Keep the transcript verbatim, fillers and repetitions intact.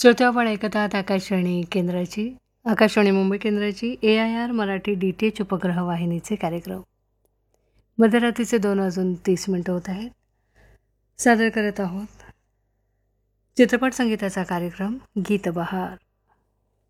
श्रोते आपण ऐकत आहात आकाशवाणी केंद्राची आकाशवाणी मुंबई केंद्राची ए I R Marathi D T H उपग्रह वाहिनीचे कार्यक्रम. मध्यरात्रीचे दोन वाजून तीस मिनटं होत आहेत. सादर करत आहोत चित्रपट संगीताचा कार्यक्रम गीत बहार.